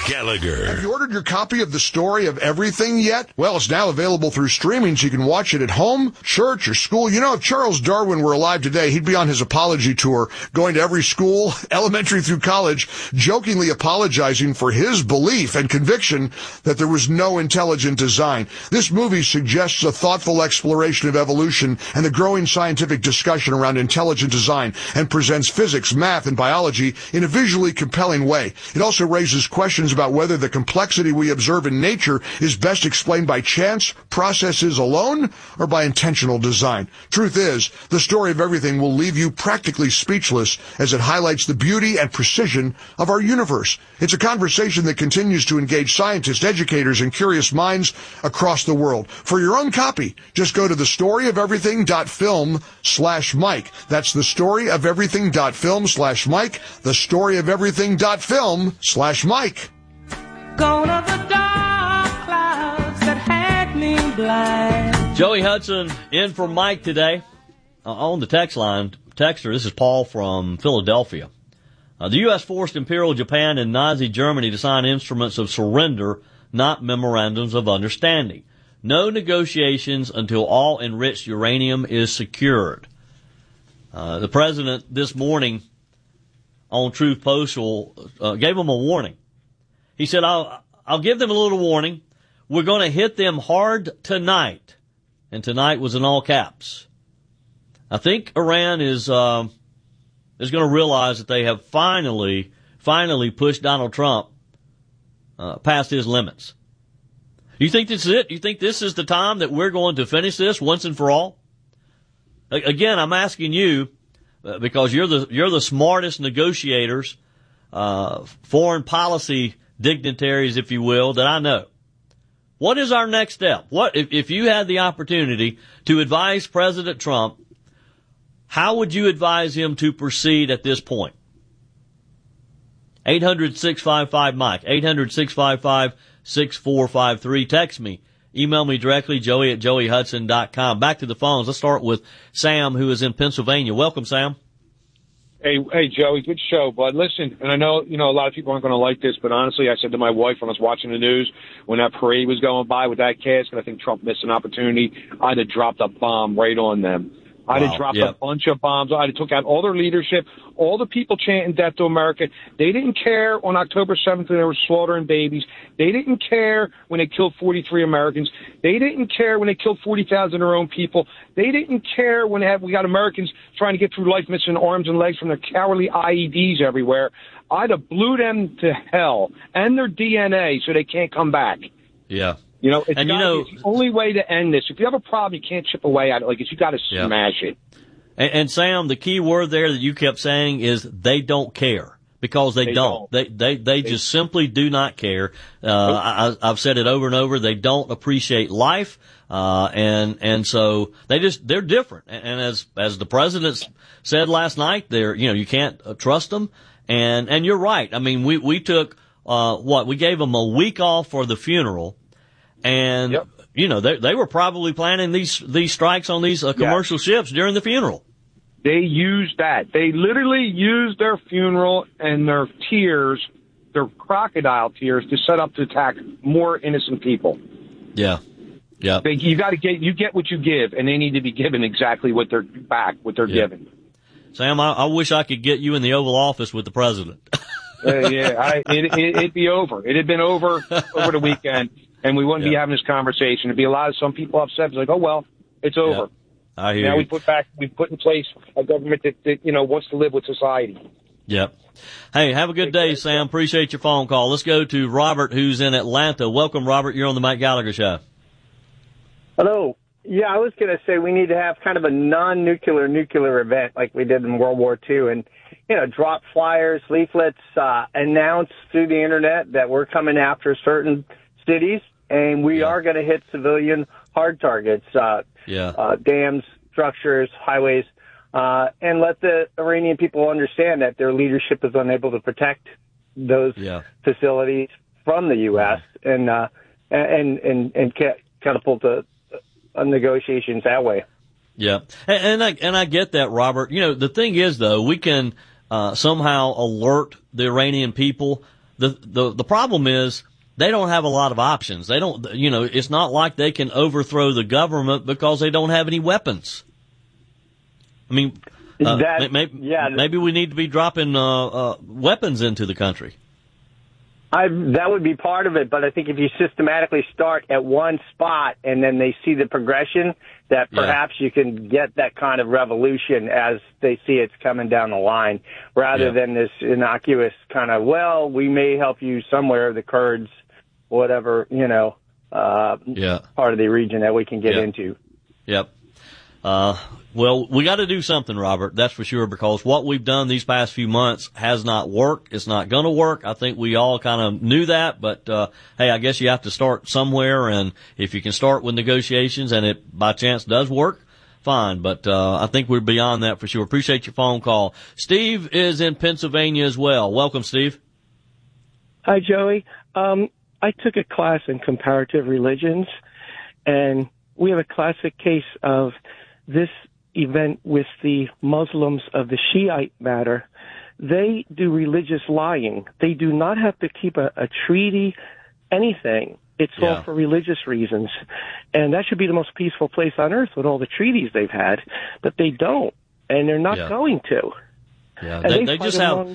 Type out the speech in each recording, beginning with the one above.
Gallagher. Have you ordered your copy of The Story of Everything yet? Well, it's now available through streaming, so you can watch it at home, church, or school. You know, if Charles Darwin were alive today, he'd be on his apology tour, going to every school, elementary through college, jokingly apologizing for his belief and conviction that there was no intelligent design. This movie suggests a thoughtful exploration of evolution and the growing scientific discussion around intelligent design, and presents physics, math, and biology in a visually compelling way. It also raises questions about whether the complexity we observe in nature is best explained by chance processes alone or by intentional design. Truth is, The Story of Everything will leave you practically speechless as it highlights the beauty and precision of our universe. It's a conversation that continues to engage scientists, educators, and curious minds across the world. For your own copy, just go to thestoryofeverything.film/Mike. That's thestoryofeverything.film/Mike. Thestoryofeverything.film/Mike. Gone are the dark clouds that had me blind. Joey Hudson in for Mike today. On the text line, texter, this is Paul from Philadelphia. The U.S. forced Imperial Japan and Nazi Germany to sign instruments of surrender, not memorandums of understanding. No negotiations until all enriched uranium is secured. The president this morning on Truth Social gave them a warning. He said, I'll give them a little warning. We're going to hit them hard tonight. And tonight was in all caps. I think Iran is going to realize that they have finally pushed Donald Trump past his limits. Do you think this is it? Do you think this is the time that we're going to finish this once and for all? Again, I'm asking you, because you're the smartest negotiators, foreign policy dignitaries, if you will, that I know. What is our next step? What if you had the opportunity to advise President Trump, how would you advise him to proceed at this point? 800-655-Mike, 800-655-6453. Text me. Email me directly, joey@joeyhudson.com. Back to the phones. Let's start with Sam, who is in Pennsylvania. Welcome, Sam. Hey, Joey, good show, bud. Listen, and I know, a lot of people aren't going to like this, but honestly, I said to my wife when I was watching the news, when that parade was going by with that casket, I think Trump missed an opportunity. I'd have dropped a bomb right on them. I'd have dropped a bunch of bombs. I'd have took out all their leadership, all the people chanting death to America. They didn't care on October 7th when they were slaughtering babies. They didn't care when they killed 43 Americans. They didn't care when they killed 40,000 of their own people. They didn't care when we got Americans trying to get through life missing arms and legs from their cowardly IEDs everywhere. I'd have blew them to hell and their DNA so they can't come back. Yeah. It's the only way to end this. If you have a problem, you can't chip away at it. You got to smash it. And Sam, the key word there that you kept saying is they don't care, because they don't. They just simply do not care. I've said it over and over. They don't appreciate life. And so they're different. And as the president said last night, you can't trust them. And you're right. I mean, we took, we gave them a week off for the funeral. And, they were probably planning these strikes on these commercial ships during the funeral. They used that. They literally used their funeral and their tears, their crocodile tears, to set up to attack more innocent people. Yeah. Yeah. You get what you give, and they need to be given exactly what they're given. Sam, I wish I could get you in the Oval Office with the president. It'd be over. It had been over the weekend. And we wouldn't be having this conversation. It'd be some people upset. It's like, oh, well, it's over. I hear now you. we put in place a government that wants to live with society. Yep. Hey, have a good day, Sam. Appreciate your phone call. Let's go to Robert, who's in Atlanta. Welcome, Robert. You're on the Mike Gallagher Show. Hello. Yeah, I was going to say we need to have kind of a nuclear event like we did in World War II, and drop flyers, leaflets, announce through the internet that we're coming after certain cities, and we are going to hit civilian hard targets, dams, structures, highways, and let the Iranian people understand that their leadership is unable to protect those facilities from the U.S. and catapult negotiations that way. Yeah, and I get that, Robert. The thing is, though, we can somehow alert the Iranian people the problem is they don't have a lot of options. They don't, it's not like they can overthrow the government because they don't have any weapons. I mean, maybe we need to be dropping weapons into the country. That would be part of it, but I think if you systematically start at one spot and then they see the progression, that perhaps you can get that kind of revolution as they see it's coming down the line, rather than this innocuous kind of, well, we may help you somewhere, the Kurds, whatever, part of the region that we can get into. Yep. Well, we got to do something, Robert, that's for sure, because what we've done these past few months has not worked. It's not going to work. I think we all kind of knew that, but, hey, I guess you have to start somewhere, and if you can start with negotiations and it by chance does work, fine, but, I think we're beyond that for sure. Appreciate your phone call. Steve is in Pennsylvania as well. Welcome, Steve. Hi, Joey. I took a class in comparative religions, and we have a classic case of this event with the Muslims of the Shiite matter. They do religious lying. They do not have to keep a treaty, anything. It's all for religious reasons. And that should be the most peaceful place on earth with all the treaties they've had, but they don't, and they're not going to. Yeah, and they just have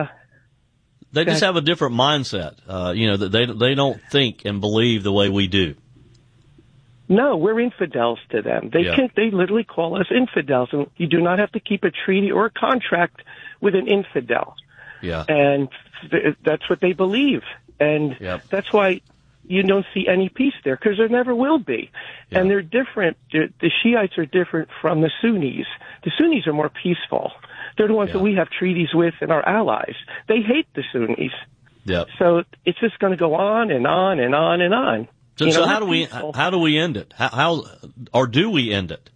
they just have a different mindset. That they don't think and believe the way we do. No, we're infidels to them. They literally call us infidels, and you do not have to keep a treaty or a contract with an infidel. Yeah. And that's what they believe. And that's why you don't see any peace there, because there never will be. Yeah. And they're different. The Shiites are different from the Sunnis. The Sunnis are more peaceful. They're the ones that we have treaties with and our allies. They hate the Sunnis. Yep. So it's just going to go on and on and on and on. So how do we end it? How or do we end it?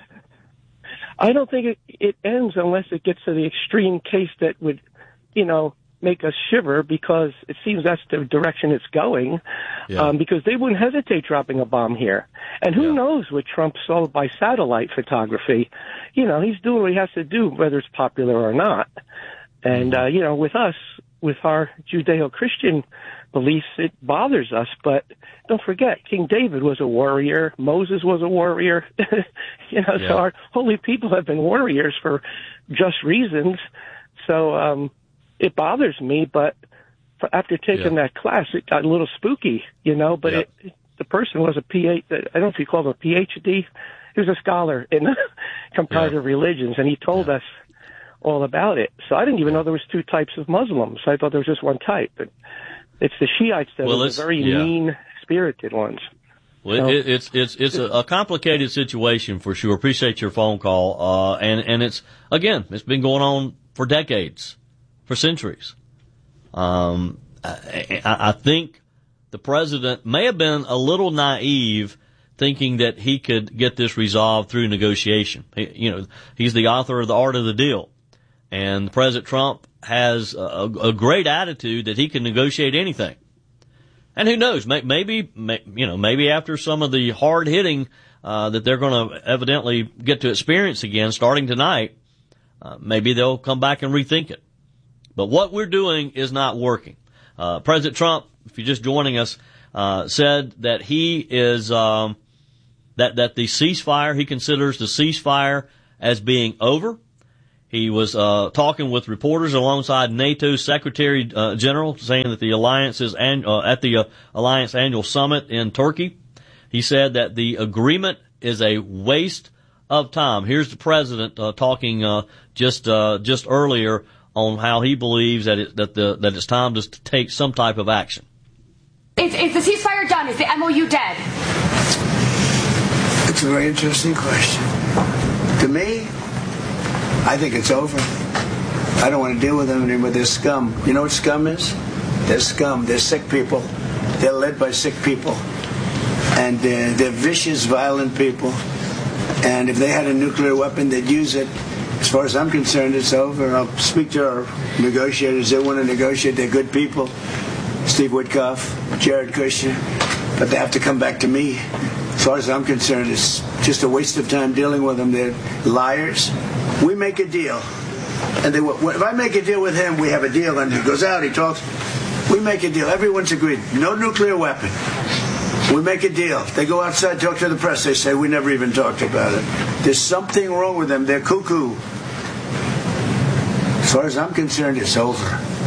I don't think it ends unless it gets to the extreme case that would, make us shiver, because it seems that's the direction it's going. Yeah. Because they wouldn't hesitate dropping a bomb here. And who knows what Trump saw by satellite photography? He's doing what he has to do, whether it's popular or not. And, with us, with our Judeo-Christian beliefs, it bothers us. But don't forget, King David was a warrior. Moses was a warrior. So our holy people have been warriors for just reasons. So it bothers me, but after taking that class, it got a little spooky, but the person was a PhD. I don't know if you call him a PhD. He was a scholar in comparative religions, and he told us all about it. So I didn't even know there was two types of Muslims. I thought there was just one type. But it's the Shiites that are the very mean-spirited ones. Well, it's a complicated situation for sure. Appreciate your phone call. And it's been going on for decades, for centuries. I think the president may have been a little naive thinking that he could get this resolved through negotiation. He's the author of The Art of the Deal. And President Trump has a great attitude that he can negotiate anything. And who knows, maybe after some of the hard hitting, that they're going to evidently get to experience again starting tonight, maybe they'll come back and rethink it. But what we're doing is not working. President Trump, if you're just joining us, said that he is, that the ceasefire, he considers the ceasefire as being over. He was talking with reporters alongside NATO's Secretary General, saying that the alliance is at the alliance annual summit in Turkey. He said that the agreement is a waste of time. Here's the president talking just earlier on how he believes that it's time to take some type of action. Is the ceasefire done? Is the MOU dead? It's a very interesting question. To me, I think it's over. I don't want to deal with them anymore. They're scum. You know what scum is? They're scum. They're sick people. They're led by sick people. And they're vicious, violent people. And if they had a nuclear weapon, they'd use it. As far as I'm concerned, it's over. I'll speak to our negotiators. They want to negotiate. They're good people. Steve Witkoff, Jared Kushner. But they have to come back to me. As far as I'm concerned, it's just a waste of time dealing with them. They're liars. We make a deal. And if I make a deal with him, we have a deal. And he goes out, he talks. We make a deal. Everyone's agreed. No nuclear weapon. We make a deal. They go outside, talk to the press. They say, we never even talked about it. There's something wrong with them. They're cuckoo. As far as I'm concerned, it's over.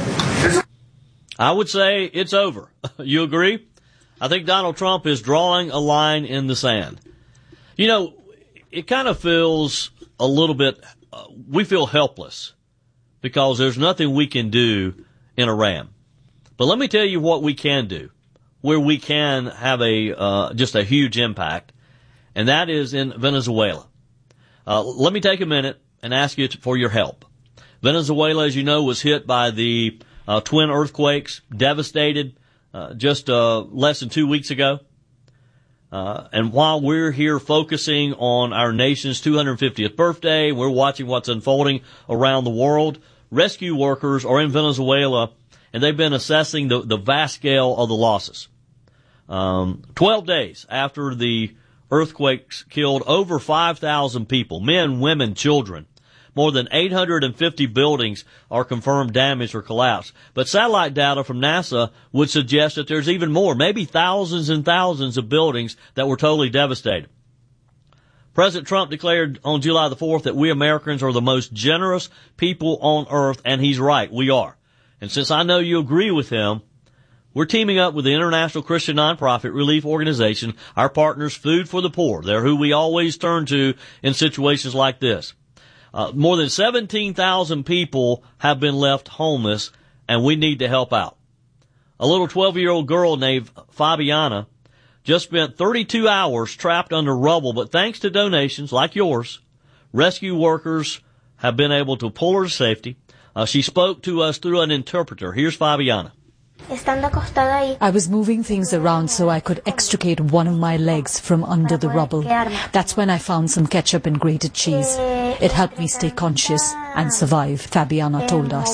I would say it's over. You agree? I think Donald Trump is drawing a line in the sand. You know, it kind of feels a little bit, we feel helpless because there's nothing we can do in Iran. But let me tell you what we can do, where we can have just a huge impact, and that is in Venezuela. Let me take a minute and ask you for your help. Venezuela, as you know, was hit by the twin earthquakes, devastated just less than 2 weeks ago. And while we're here focusing on our nation's 250th birthday, we're watching what's unfolding around the world, rescue workers are in Venezuela, and they've been assessing the vast scale of the losses. 12 days after the earthquakes killed over 5,000 people, men, women, children. More than 850 buildings are confirmed damaged or collapsed. But satellite data from NASA would suggest that there's even more, maybe thousands and thousands of buildings that were totally devastated. President Trump declared on July the 4th that we Americans are the most generous people on earth, and he's right, we are. And since I know you agree with him, we're teaming up with the international Christian nonprofit relief organization, our partners Food for the Poor. They're who we always turn to in situations like this. More than 17,000 people have been left homeless, and we need to help out. A little 12-year-old girl named Fabiana just spent 32 hours trapped under rubble, but thanks to donations like yours, rescue workers have been able to pull her to safety. She spoke to us through an interpreter. Here's Fabiana. I was moving things around so I could extricate one of my legs from under the rubble. That's when I found some ketchup and grated cheese. It helped me stay conscious and survive, Fabiana told us.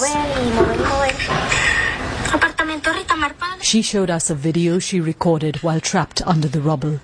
She showed us a video she recorded while trapped under the rubble.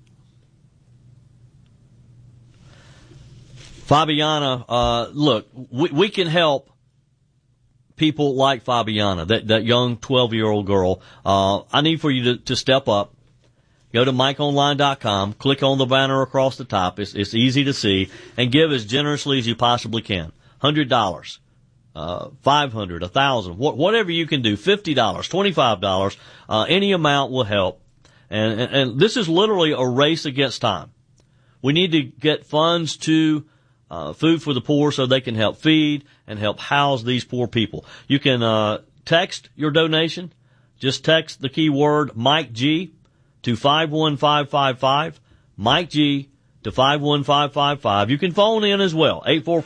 Fabiana, look, we can help people like Fabiana, that young 12-year-old girl. I need for you to step up. Go to MikeOnline.com, click on the banner across the top. It's easy to see, and give as generously as you possibly can. $100, $500, $1,000, whatever you can do. $50, $25, any amount will help. And this is literally a race against time. We need to get funds to Food for the Poor so they can help feed and help house these poor people. You can text your donation. Just text the keyword Mike G to 51555, Mike G to 51555. You can phone in as well,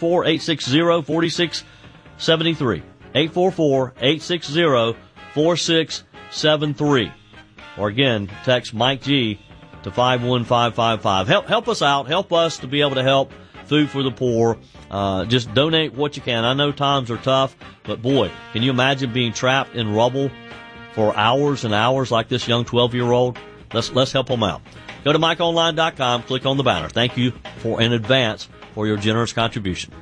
844-860-4673, 844-860-4673. Or again, text Mike G to 51555. Help us out. Help us to be able to help Food for the Poor. Just donate what you can. I know times are tough, but boy, can you imagine being trapped in rubble for hours and hours like this young 12-year-old? Let's help them out. Go to MikeOnline.com, click on the banner. Thank you in advance for your generous contribution.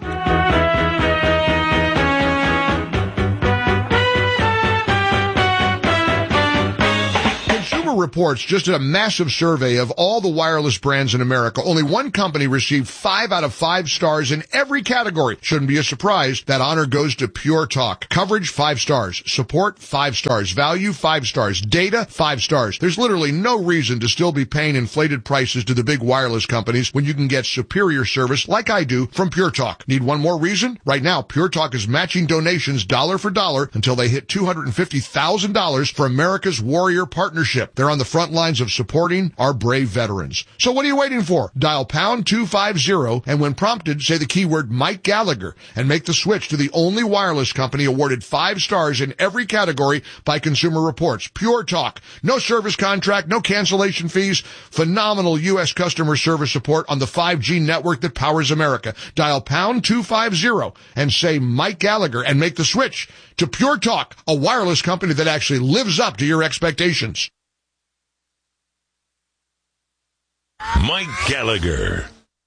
Reports just did a massive survey of all the wireless brands in America. Only one company received 5 out of 5 stars in every category. Shouldn't be a surprise. That honor goes to Pure Talk. Coverage, 5 stars. Support, 5 stars. Value, 5 stars. Data, 5 stars. There's literally no reason to still be paying inflated prices to the big wireless companies when you can get superior service like I do from Pure Talk. Need one more reason? Right now, Pure Talk is matching donations dollar for dollar until they hit $250,000 for America's Warrior Partnership. They're on the front lines of supporting our brave veterans. So what are you waiting for? Dial pound 250 and when prompted, say the keyword Mike Gallagher and make the switch to the only wireless company awarded 5 stars in every category by Consumer Reports. Pure Talk. No service contract, no cancellation fees. Phenomenal U.S. customer service support on the 5G network that powers America. Dial pound 250 and say Mike Gallagher and make the switch to Pure Talk, a wireless company that actually lives up to your expectations. Mike Gallagher.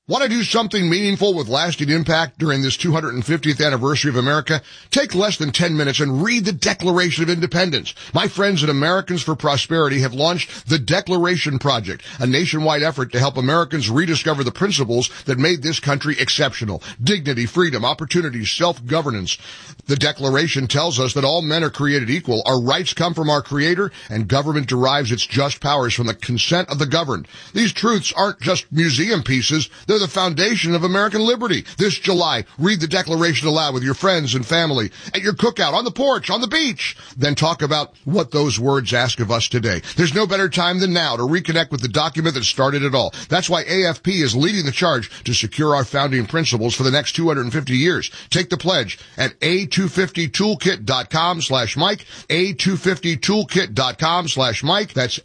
Want to do something meaningful with lasting impact during this 250th anniversary of America? Take less than 10 minutes and read the Declaration of Independence. My friends at Americans for Prosperity have launched the Declaration Project, a nationwide effort to help Americans rediscover the principles that made this country exceptional. Dignity, freedom, opportunity, self-governance. The Declaration tells us that all men are created equal, our rights come from our Creator, and government derives its just powers from the consent of the governed. These truths aren't just museum pieces, they're the foundation of American liberty. This July, read the Declaration aloud with your friends and family, at your cookout, on the porch, on the beach. Then talk about what those words ask of us today. There's no better time than now to reconnect with the document that started it all. That's why AFP is leading the charge to secure our founding principles for the next 250 years. Take the pledge at a250toolkit.com/Mike, a250toolkit.com/Mike. That's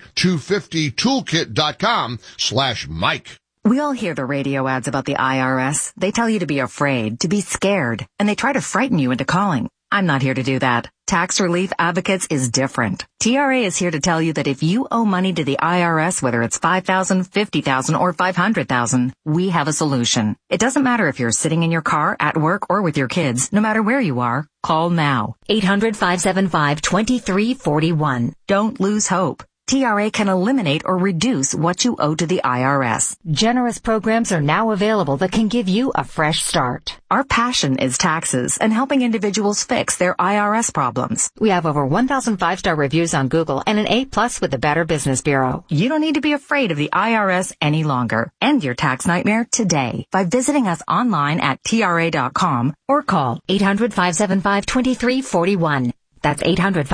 a250toolkit.com/Mike. We all hear the radio ads about the IRS. They tell you to be afraid, to be scared, and they try to frighten you into calling. I'm not here to do that. Tax Relief Advocates is different. TRA is here to tell you that if you owe money to the IRS, whether it's $5,000, $50,000, or $500,000, we have a solution. It doesn't matter if you're sitting in your car, at work, or with your kids. No matter where you are, call now. 800-575-2341. Don't lose hope. TRA can eliminate or reduce what you owe to the IRS. Generous programs are now available that can give you a fresh start. Our passion is taxes and helping individuals fix their IRS problems. We have over 1,000 5-star reviews on Google and an A+ with the Better Business Bureau. You don't need to be afraid of the IRS any longer. End your tax nightmare today by visiting us online at TRA.com or call 800-575-2341. That's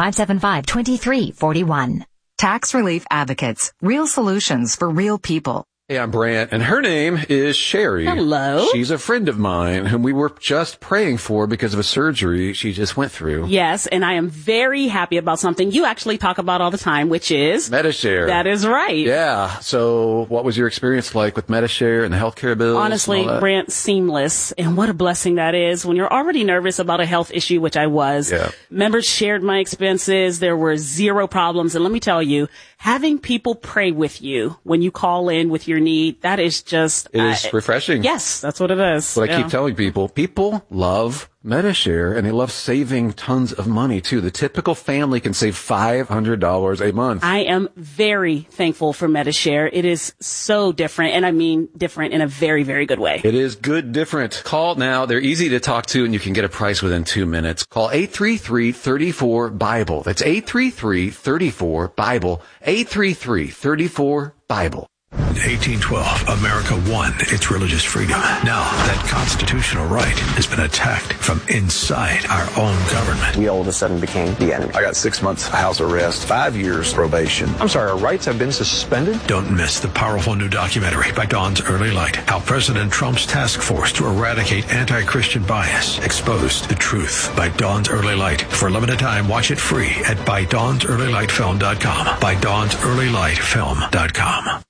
800-575-2341. Tax Relief Advocates. Real solutions for real people. Hey, I'm Brant, and her name is Sherry. Hello. She's a friend of mine whom we were just praying for because of a surgery she just went through. Yes, and I am very happy about something you actually talk about all the time, which is Medi-Share. That is right. Yeah. So what was your experience like with Medi-Share and the healthcare bills? Honestly, Brant, seamless. And what a blessing that is when you're already nervous about a health issue, which I was. Yeah. Members shared my expenses. There were zero problems. And let me tell you, having people pray with you when you call in with your need, that is just... It is refreshing. Yes, that's what it is. What I keep telling people. People love Medi-Share, and they love saving tons of money, too. The typical family can save $500 a month. I am very thankful for Medi-Share. It is so different, and I mean different in a very, very good way. It is good different. Call now. They're easy to talk to, and you can get a price within 2 minutes. Call 833-34-BIBLE. That's 833-34-BIBLE. 833-34-BIBLE. 1812, America won its religious freedom. Now, that constitutional right has been attacked from inside our own government. We all of a sudden became the enemy. I got 6 months house arrest, 5 years probation. I'm sorry, our rights have been suspended? Don't miss the powerful new documentary by Dawn's Early Light, how President Trump's task force to eradicate anti-Christian bias exposed the truth, by Dawn's Early Light. For a limited time, watch it free at ByDawnsEarlyLightFilm.com. ByDawnsEarlyLightFilm.com.